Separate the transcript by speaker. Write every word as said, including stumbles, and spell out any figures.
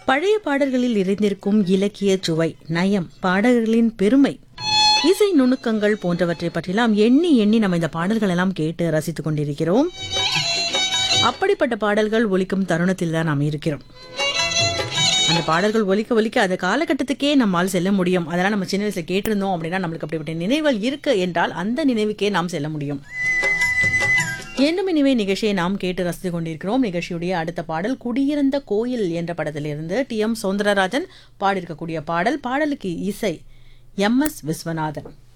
Speaker 1: பழைய பாடல்களில் நிறைந்திருக்கும் இலக்கிய சுவை, நயம், பாடல்களின் பெருமை, இசை நுணுக்கங்கள் போன்றவற்றை பற்றிலாம் எண்ணி எண்ணி நம்ம இந்த பாடல்கள் எல்லாம் கேட்டு ரசித்துக் கொண்டிருக்கிறோம். அப்படிப்பட்ட பாடல்கள் ஒலிக்கும் தருணத்தில் தான் நாம் இருக்கிறோம். அந்த பாடல்கள் ஒலிக்க ஒலிக்க அந்த காலகட்டத்துக்கே நம்மால் செல்ல முடியும். அதெல்லாம் நம்ம சின்ன வயசுல கேட்டிருந்தோம் அப்படின்னா நம்மளுக்கு அப்படிப்பட்ட நினைவுகள் இருக்கு என்றால் அந்த நினைவுக்கே நாம் செல்ல முடியும். என்னும் இனிமே நிகழ்ச்சியை நாம் கேட்டு ரசித்துக் கொண்டிருக்கிறோம். நிகழ்ச்சியுடைய அடுத்த பாடல் குடியிருந்த கோயில் என்ற படத்திலிருந்து டி எம் சௌந்தரராஜன் பாடியிருக்கக்கூடிய பாடல். பாடலுக்கு இசை எம் எஸ் விஸ்வநாதன்.